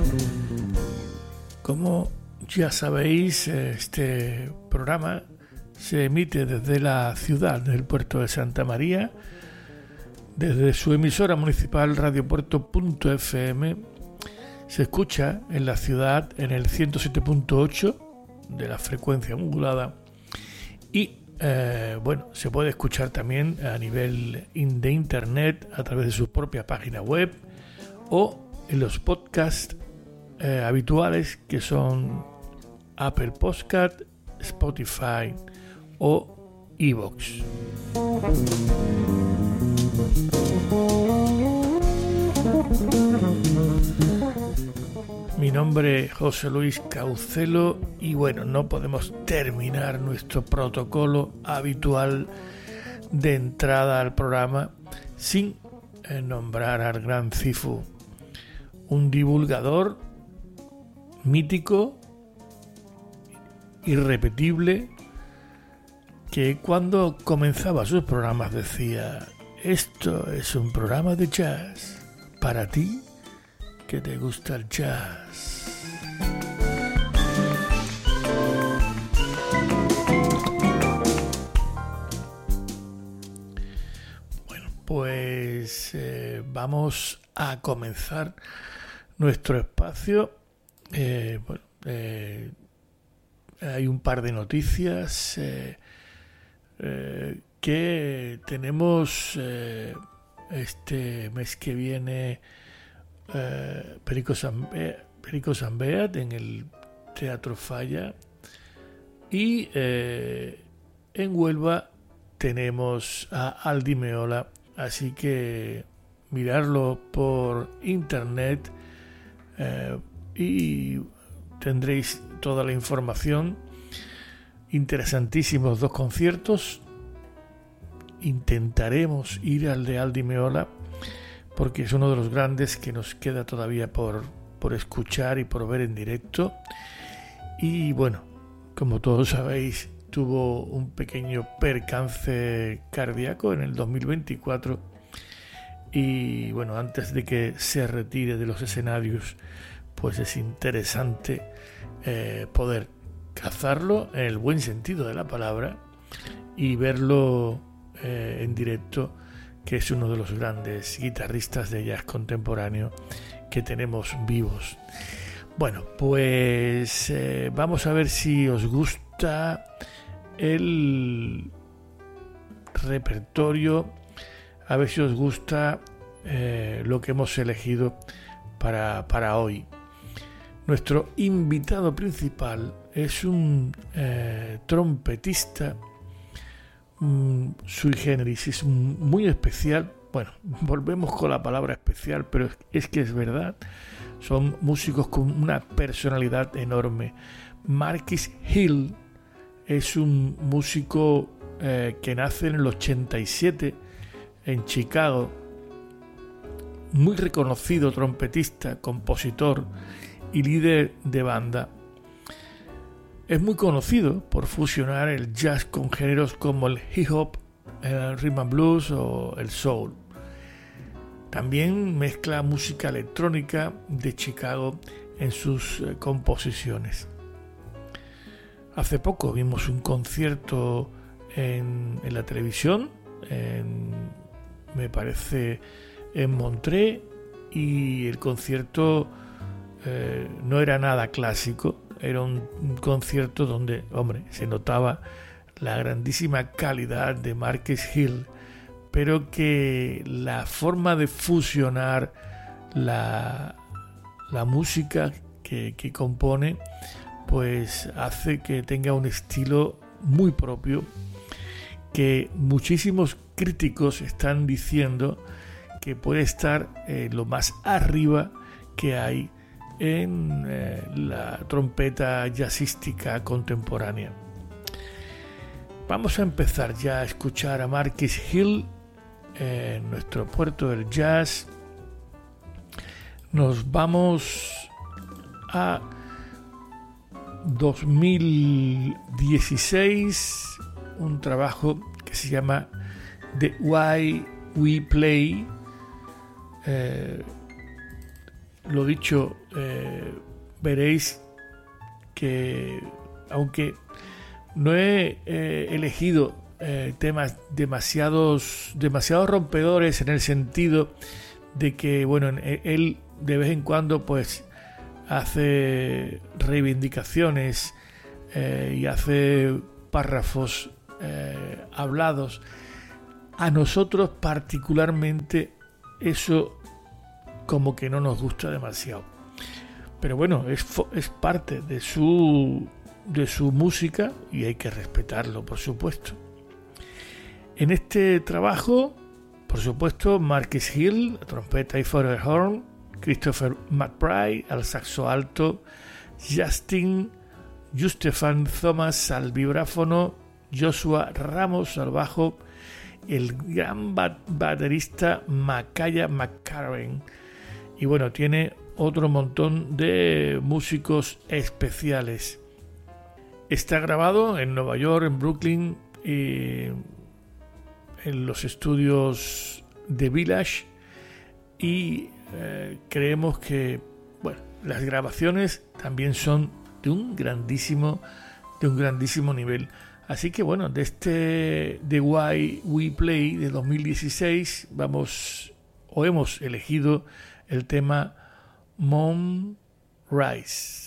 Como ya sabéis, este programa se emite desde la ciudad del puerto de Santa María, desde su emisora municipal radiopuerto.fm. Se escucha en la ciudad en el 107.8 de la frecuencia modulada y se puede escuchar también a nivel de internet a través de su propia página web o en los podcasts habituales que son Apple Podcast, Spotify o iVoox. Mi nombre es José Luis Caucelo y bueno, no podemos terminar nuestro protocolo habitual de entrada al programa sin nombrar al gran Cifu, un divulgador mítico, irrepetible, que cuando comenzaba sus programas decía: esto es un programa de jazz para ti que te gusta el jazz. Bueno, pues vamos a comenzar nuestro espacio. Hay un par de noticias que tenemos este mes que viene. Perico Sambeat en el Teatro Falla y en Huelva tenemos a Aldi Meola, así que mirarlo por internet y tendréis toda la información. Interesantísimos dos conciertos. Intentaremos ir al de Aldi Meola porque es uno de los grandes que nos queda todavía por escuchar y por ver en directo. Y bueno, como todos sabéis, tuvo un pequeño percance cardíaco en el 2024 y bueno, antes de que se retire de los escenarios, pues es interesante poder cazarlo en el buen sentido de la palabra y verlo en directo, que es uno de los grandes guitarristas de jazz contemporáneo que tenemos vivos. Bueno, pues vamos a ver si os gusta el repertorio, a ver si os gusta lo que hemos elegido para hoy. Nuestro invitado principal es un trompetista sui generis, es muy especial. Bueno, volvemos con la palabra especial, pero es que es verdad. Son músicos con una personalidad enorme. Marquis Hill es un músico que nace en el 87 en Chicago, muy reconocido trompetista, compositor y líder de banda. Es muy conocido por fusionar el jazz con géneros como el hip hop, el rhythm and blues o el soul. También mezcla música electrónica de Chicago en sus composiciones. Hace poco vimos un concierto en la televisión, me parece en Montreux, y el concierto no era nada clásico. Era un concierto donde, se notaba la grandísima calidad de Marquis Hill, pero que la forma de fusionar la música que compone, pues hace que tenga un estilo muy propio, que muchísimos críticos están diciendo que puede estar lo más arriba que hay en la trompeta jazzística contemporánea. Vamos a empezar ya a escuchar a Marquis Hill en nuestro puerto del jazz. Nos vamos a 2016, un trabajo que se llama The Why We Play. Lo dicho, veréis que, aunque no he elegido temas demasiado rompedores, en el sentido de que, bueno, él de vez en cuando pues hace reivindicaciones y hace párrafos hablados, a nosotros particularmente eso como que no nos gusta demasiado. Pero bueno, es parte de su música y hay que respetarlo, por supuesto. En este trabajo, por supuesto, Marquis Hill, trompeta y flugelhorn, Christopher McBride al saxo alto, Stefan Thomas al vibráfono, Joshua Ramos al bajo, el gran baterista Makaya McCarran. Y bueno, tiene otro montón de músicos especiales. Está grabado en Nueva York, en Brooklyn, en los estudios de Village, y creemos que, bueno, las grabaciones también son de un grandísimo nivel. Así que bueno, de este The Why We Play de 2016 hemos elegido el tema Moonrise.